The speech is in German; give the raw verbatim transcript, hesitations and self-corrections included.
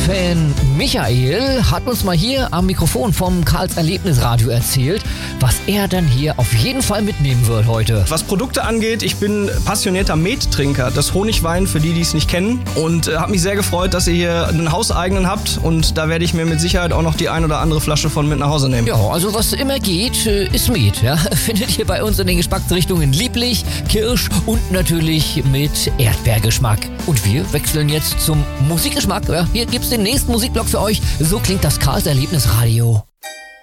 Musikfan Michael hat uns mal hier am Mikrofon vom Karls Erlebnisradio erzählt, was er dann hier auf jeden Fall mitnehmen wird heute. Was Produkte angeht, ich bin passionierter Mettrinker, das Honigwein für die, die es nicht kennen, und äh, habe mich sehr gefreut, dass ihr hier einen hauseigenen habt, und da werde ich mir mit Sicherheit auch noch die ein oder andere Flasche von mit nach Hause nehmen. Ja, also was immer geht, ist Met. Ja? Findet ihr bei uns in den Geschmacksrichtungen lieblich, Kirsch und natürlich mit Erdbeergeschmack. Und wir wechseln jetzt zum Musikgeschmack. Ja? Hier gibt's den nächsten Musikblock für euch. So klingt das Karls Erlebnisradio.